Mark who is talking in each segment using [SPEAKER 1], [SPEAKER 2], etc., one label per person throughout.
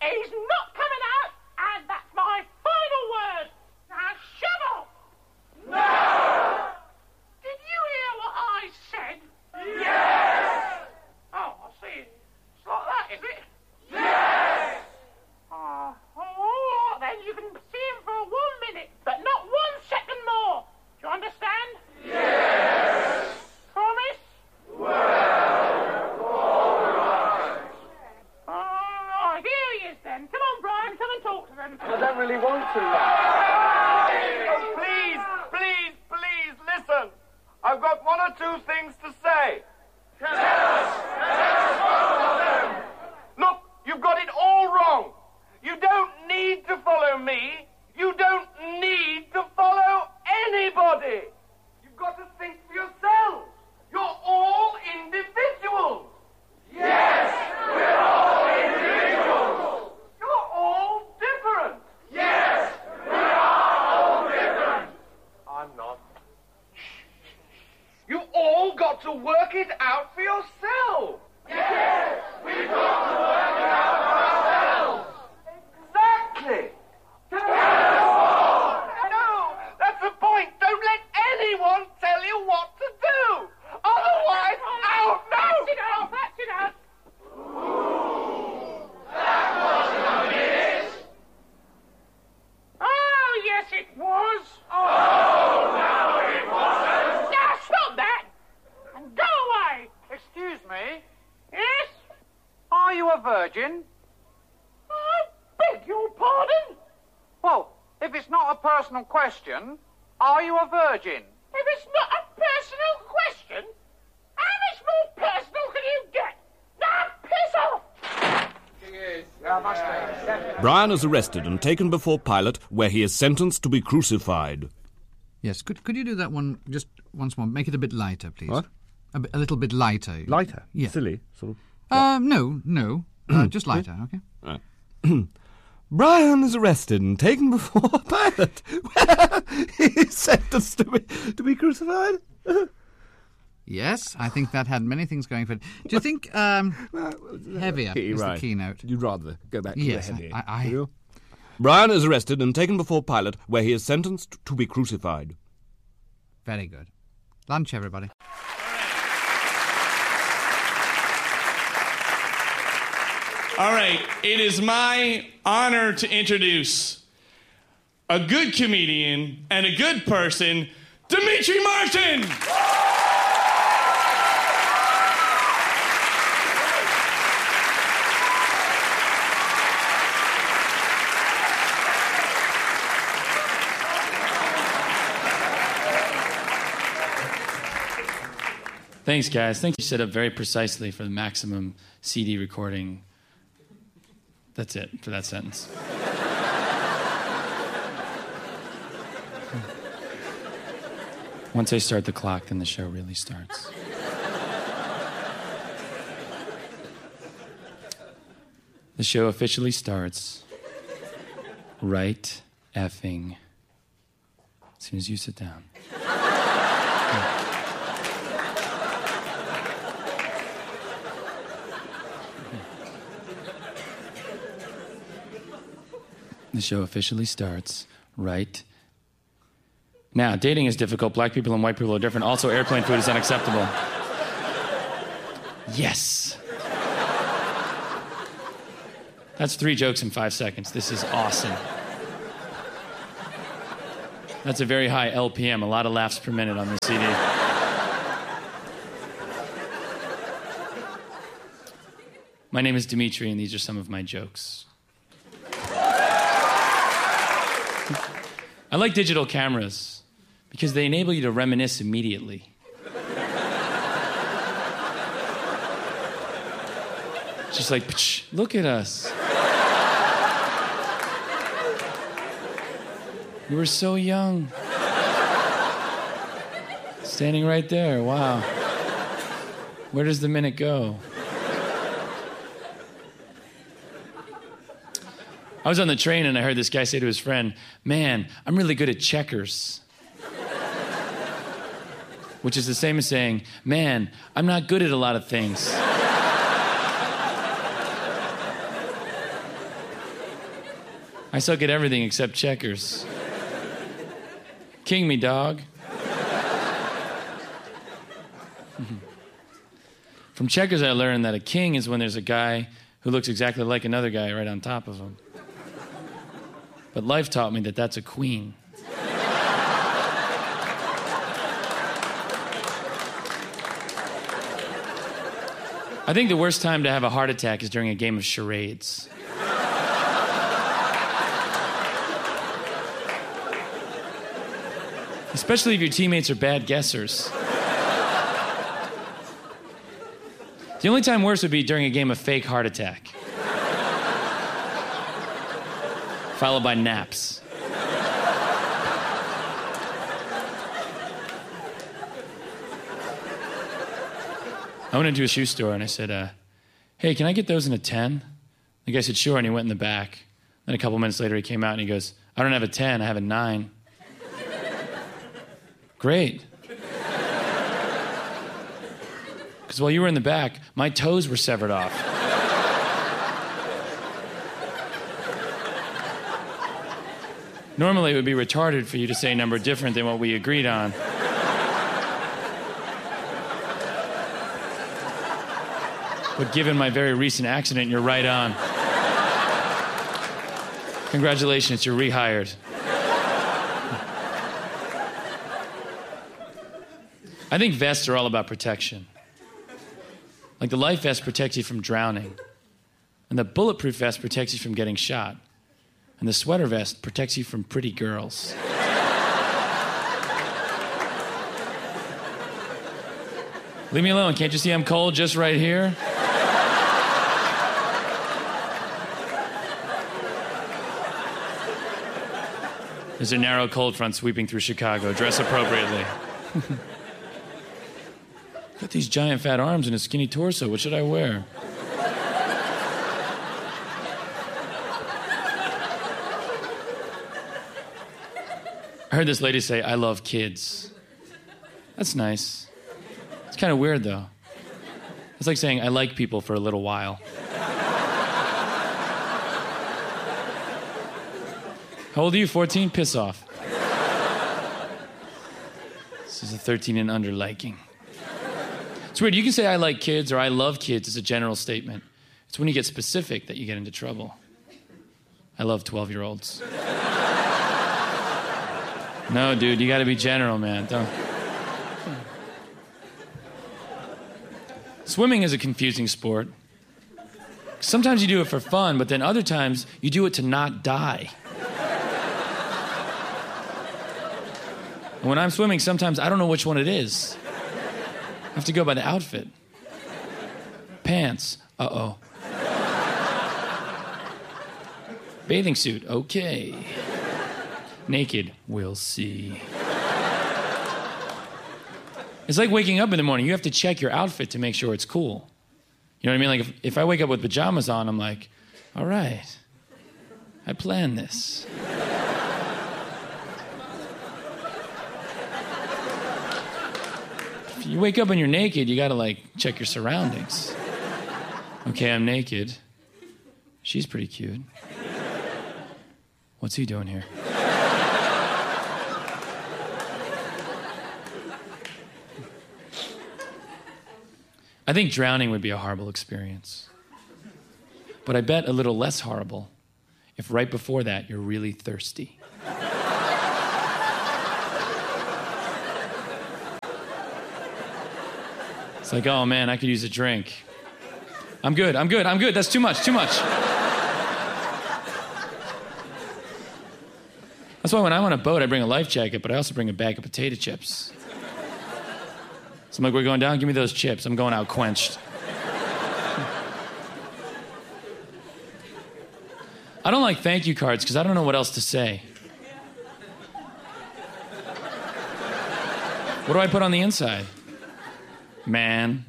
[SPEAKER 1] He's not coming out, and that's my final word. Now, shove off. No! Did you hear what I said? Yes! Oh, I see. It's like that, is it? Yes! Oh, all right, then. You can see him for 1 minute, but not 1 second more. Do you understand? Yes! Promise? Well, all right. All right, here he is then. Come on, Brian, come and talk to them.
[SPEAKER 2] I don't really want to. Please, listen. I've got 1 or 2 things to say. Tell us both of them. Look, you've got it all wrong. You don't need to follow me. You don't need to follow anybody. You've got to think for yourselves. You're all individuals. Yes, we're all individuals. You're all different. Yes, we are all different. I'm not. You all got to work it out for yourselves. Yes, we've got to work it out for ourselves. Exactly. No, that's the point. Don't let anyone tell you what to do. Otherwise, oh no!
[SPEAKER 1] That's it out.
[SPEAKER 2] That wasn't a minute.
[SPEAKER 1] Oh, yes, it was.
[SPEAKER 2] Oh, no, it wasn't.
[SPEAKER 1] Now, stop that. And go away.
[SPEAKER 3] Excuse me,
[SPEAKER 1] Yes?
[SPEAKER 3] are you a virgin?
[SPEAKER 1] I beg your pardon?
[SPEAKER 3] Well, if it's not a personal question, are you a virgin?
[SPEAKER 1] If it's not a personal question, how much more personal can you get? Now, piss off!
[SPEAKER 4] Brian is arrested and taken before Pilate, where he is sentenced to be crucified.
[SPEAKER 5] Yes, could you do that one just once more? Make it a bit lighter, please.
[SPEAKER 6] What?
[SPEAKER 5] A little bit lighter.
[SPEAKER 6] Lighter?
[SPEAKER 5] Yeah.
[SPEAKER 6] Silly, sort of.
[SPEAKER 5] No. Just lighter, okay?
[SPEAKER 4] Brian is arrested and taken before Pilate, where he is sentenced to be crucified.
[SPEAKER 5] Yes, I think that had many things going for it. Do you think heavier is the keynote?
[SPEAKER 6] You'd rather go back to
[SPEAKER 5] Yes,
[SPEAKER 6] the heavy.
[SPEAKER 5] I
[SPEAKER 4] Brian is arrested and taken before Pilate, where he is sentenced to be crucified.
[SPEAKER 5] Very good. Lunch, everybody.
[SPEAKER 7] All right, it is my honor to introduce a good comedian and a good person, Demetri Martin! Thanks, guys. Thank you. Set up very precisely for the maximum CD recording. That's it for that sentence. Once I start the clock, then the show really starts. The show officially starts right effing as soon as you sit down. The show officially starts right now. Dating is difficult. Black people and white people are different. Also, airplane food is unacceptable. Yes. That's 3 jokes in 5 seconds. This is awesome. That's a very high LPM, a lot of laughs per minute on this CD. My name is Demetri, and these are some of my jokes. I like digital cameras because they enable you to reminisce immediately. Just like, look at us. You were so young. Standing right there, wow. Where does the minute go? I was on the train and I heard this guy say to his friend, "Man, I'm really good at checkers." Which is the same as saying, "Man, I'm not good at a lot of things." I suck at everything except checkers. King me, dog. From checkers, I learned that a king is when there's a guy who looks exactly like another guy right on top of him. But life taught me that that's a queen. I think the worst time to have a heart attack is during a game of charades. Especially if your teammates are bad guessers. The only time worse would be during a game of fake heart attack. Followed by naps. I went into a shoe store and I said, hey, can I get those in a 10? The guy said, sure, and he went in the back. Then a couple minutes later he came out and he goes, I don't have a 10, I have a 9. Great. Because while you were in the back, my toes were severed off. Normally it would be retarded for you to say a number different than what we agreed on. But given my very recent accident, you're right on. Congratulations, you're rehired. I think vests are all about protection. Like the life vest protects you from drowning. And the bulletproof vest protects you from getting shot. And the sweater vest protects you from pretty girls. Leave me alone. Can't you see I'm cold just right here? There's a narrow cold front sweeping through Chicago. Dress appropriately. Got these giant fat arms and a skinny torso. What should I wear? I heard this lady say, I love kids. That's nice. It's kind of weird, though. It's like saying, I like people for a little while. How old are you? 14? Piss off. This is a 13 and under liking. It's weird. You can say I like kids or I love kids as a general statement. It's when you get specific that you get into trouble. I love 12-year-olds. No, dude, you got to be general, man. Don't. Swimming is a confusing sport. Sometimes you do it for fun, but then other times you do it to not die. And when I'm swimming, sometimes I don't know which one it is. I have to go by the outfit. Pants. Uh-oh. Bathing suit. Okay. Naked. We'll see. It's like waking up in the morning. You have to check your outfit to make sure it's cool. You know what I mean? Like, if I wake up with pajamas on, I'm like, all right, I planned this. If you wake up and you're naked, you gotta, like, check your surroundings. Okay, I'm naked. She's pretty cute. What's he doing here? I think drowning would be a horrible experience. But I bet a little less horrible if right before that you're really thirsty. It's like, oh man, I could use a drink. I'm good. That's too much. That's why when I'm on a boat, I bring a life jacket, but I also bring a bag of potato chips. So I'm like, we're going down? Give me those chips. I'm going out quenched. I don't like thank you cards because I don't know what else to say. What do I put on the inside? Man.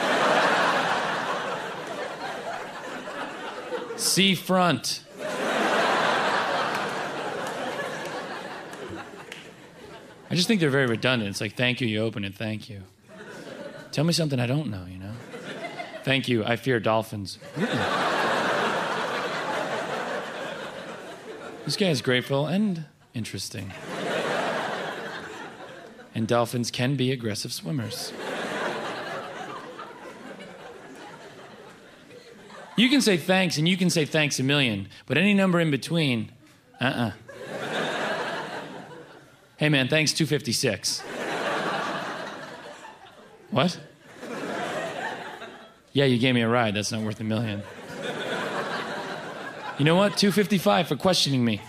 [SPEAKER 7] Seafront. I just think they're very redundant. It's like, thank you, you open it, thank you. Tell me something I don't know, you know? Thank you, I fear dolphins. This guy is grateful and interesting. And dolphins can be aggressive swimmers. You can say thanks, and you can say thanks a million, but any number in between, Hey man, thanks 256. What? Yeah, you gave me a ride. That's not worth a million. You know what? 255 for questioning me.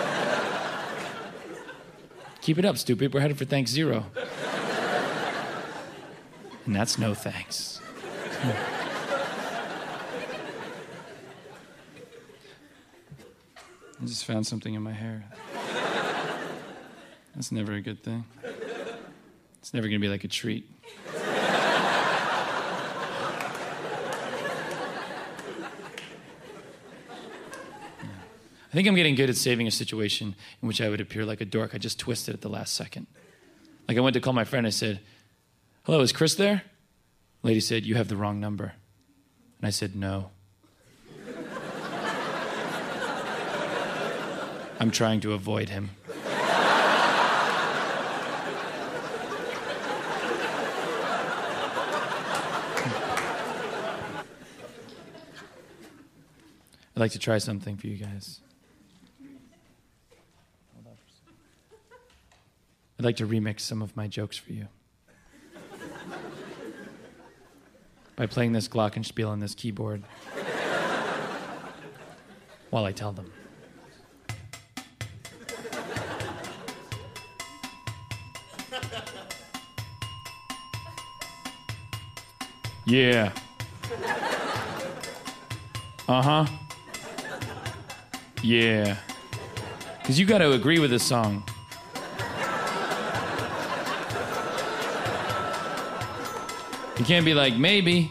[SPEAKER 7] Keep it up, stupid. We're headed for thanks 0. And that's no thanks. I just found something in my hair. That's never a good thing. It's never going to be like a treat. I think I'm getting good at saving a situation in which I would appear like a dork. I just twisted at the last second. Like I went to call my friend. I said, "Hello, is Chris there?" The lady said, "You have the wrong number." And I said, "No. I'm trying to avoid him." I'd like to try something for you guys. I'd like to remix some of my jokes for you. By playing this glockenspiel on this keyboard while I tell them. Yeah. Uh-huh. Yeah. Because you got to agree with this song. You can't be like, maybe.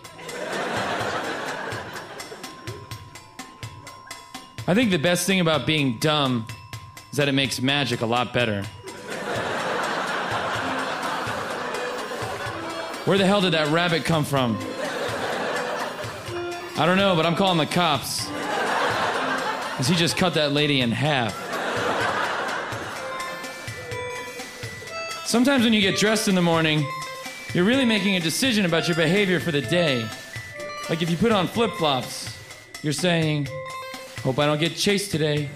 [SPEAKER 7] I think the best thing about being dumb is that it makes magic a lot better. Where the hell did that rabbit come from? I don't know, but I'm calling the cops. Because he just cut that lady in half. Sometimes when you get dressed in the morning, you're really making a decision about your behavior for the day. Like if you put on flip-flops, you're saying, "Hope I don't get chased today."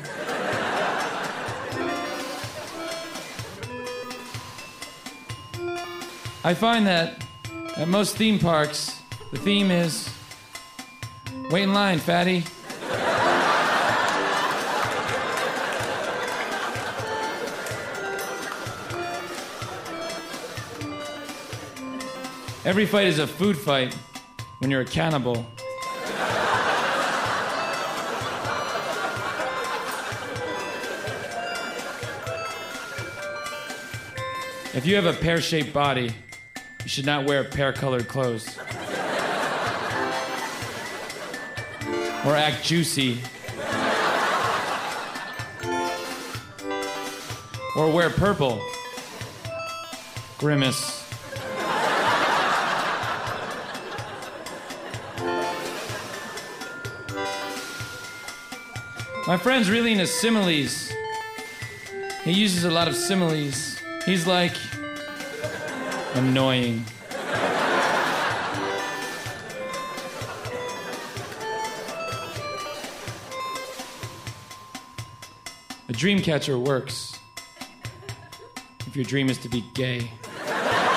[SPEAKER 7] I find that at most theme parks, the theme is, "Wait in line, fatty." Every fight is a food fight when you're a cannibal. If you have a pear-shaped body, you should not wear pear-colored clothes. Or act juicy. Or wear purple. Grimace. My friend's really into similes. He uses a lot of similes. He's like, annoying. A dream catcher works if your dream is to be gay.